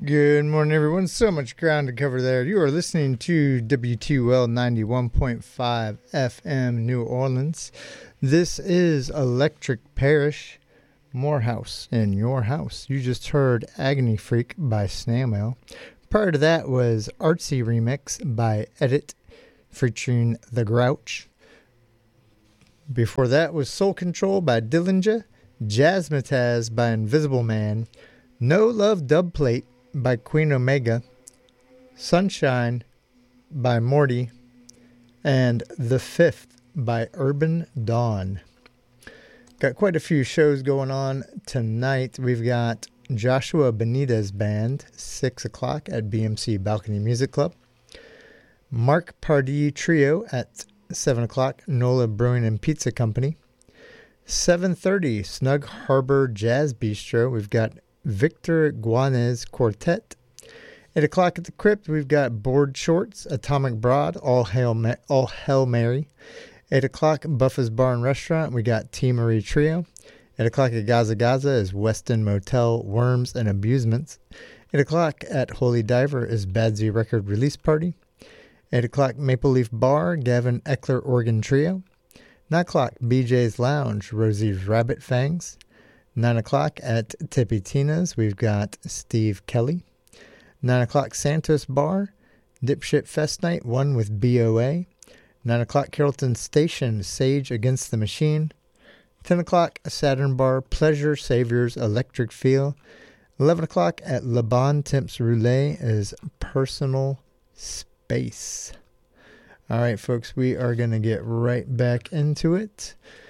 Good morning, everyone. So much ground to cover there. You are listening to W2L 91.5 FM New Orleans. This is Electric Parish, Morehouse in your house. You just heard Agony Freak by Snail Mail. Prior to that was Artsy Remix by Edit featuring The Grouch. Before that was Soul Control by Dillinger, Jazzmatazz by Invisible Man, No Love Dubplate by Queen Omega, Sunshine by Morty, and The Fifth by Urban Dawn. Got quite a few shows going on tonight. We've got Joshua Benitez Band, 6 o'clock at BMC Balcony Music Club. Mark Pardee Trio at 7 o'clock, Nola Brewing and Pizza Company. 7:30, Snug Harbor Jazz Bistro. We've got Victor Guanez Quartet. 8 o'clock at the Crypt, we've got Board Shorts, Atomic Broad, All Hail Mary. 8 o'clock, Buffa's Bar and Restaurant, we got T. Marie Trio. 8 o'clock at Gaza Gaza is Weston Motel, Worms and Abusements. 8 o'clock at Holy Diver is Badsy Record Release Party. 8 o'clock, Maple Leaf Bar, Gavin Eckler Organ Trio. 9 o'clock, BJ's Lounge, Rosie's Rabbit Fangs. 9 o'clock at Tippy Tina's, we've got Steve Kelly. 9 o'clock, Santos Bar, Dipshit Fest Night, one with BOA. 9 o'clock, Carrollton Station, Sage Against the Machine. 10 o'clock, Saturn Bar, Pleasure Saviors, Electric Feel. 11 o'clock at Le Bon Temps Roulette is Personal Space. All right, folks, we are going to get right back into it.